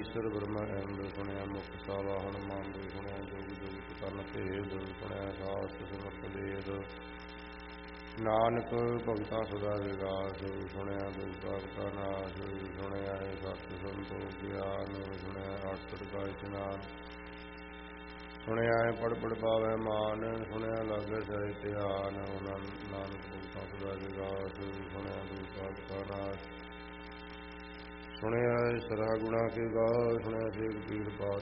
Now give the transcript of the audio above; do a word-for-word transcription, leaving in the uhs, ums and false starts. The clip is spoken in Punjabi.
ਈਸ਼ਰ ਬ੍ਰਹਮਾ ਇੰਦ ਸੁਣਿਆ ਮੁਖ ਸਾਵਾ ਹਨੂਮਾਨ ਸੁਣਿਆ ਜੋਗ ਜੋਗਤ ਤਨ ਭੇਦ ਸੁਣਿਆ ਸਾਸਤ ਸਿਮਰਤ ਵੇਦ ਨਾਨਕ ਭਗਤਾ ਸਦਾ ਵਿਗਾਸ ਸੁਣਿਆ ਦੁਖ ਭਗਤਾ ਨਾਸ਼ ਸੁਣਿਆ ਸਤ ਸੰਤੋਖ ਗਿਆਨ ਸੁਣਿਆ ਆਸੜ ਕਾ ਇਸ਼ਨਾਨ ਸੁਣਿਆ ਪੜ ਪੜ ਪਾਵੈ ਮਾਨ ਸੁਣਿਆ ਲਾਗੇ ਸਹਿ ਧਿਆਨ ਨਾਨਕ ਭਗਤਾ ਸਦਾ ਵਿਗਾਸ ਸੁਣਿਆ ਦੁਖ ਭਗਤਾ ਨਾਸ਼ ਸੁਣਿਆ ਸਰਾ ਗੁਣਾ ਕੇ ਗਾ ਸੁਣਿਆ ਸੇਖ ਪੀਰ ਬਾਤ